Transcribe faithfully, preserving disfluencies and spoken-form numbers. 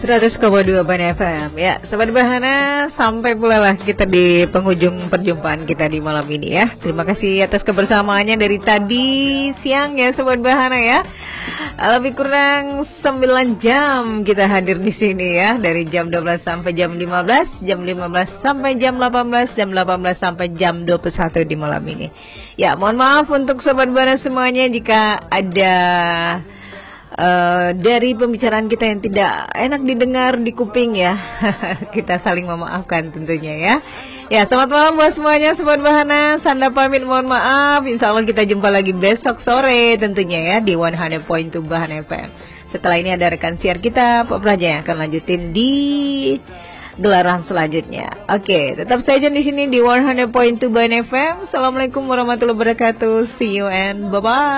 seratus koma dua Ban F M. Ya, Sobat Bahana, sampai pula lah kita di penghujung perjumpaan kita di malam ini ya. Terima kasih atas kebersamaannya dari tadi siang ya Sobat Bahana ya. Lebih kurang sembilan jam kita hadir di sini ya, dari jam dua belas sampai jam lima belas, jam lima belas sampai jam delapan belas, jam delapan belas sampai jam dua puluh satu di malam ini. Ya, mohon maaf untuk Sobat Bahana semuanya jika ada Uh, dari pembicaraan kita yang tidak enak didengar di kuping ya. Kita saling memaafkan tentunya ya. Ya, selamat malam buat semuanya Sobat Bahana. Sanda pamit, mohon maaf. Insya Allah kita jumpa lagi besok sore tentunya ya di seratus koma dua Bahana F M. Setelah ini ada rekan siar kita Pak Praja yang akan lanjutin di gelaran selanjutnya. Oke, tetap saja di sini di seratus koma dua Bahana F M. Assalamualaikum warahmatullahi wabarakatuh. See you and bye bye.